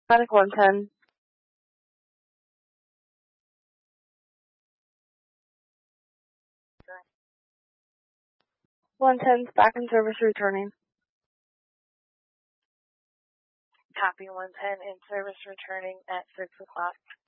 Atlantic 110. 110's back in service returning. Copy 110 in service returning at 6 o'clock.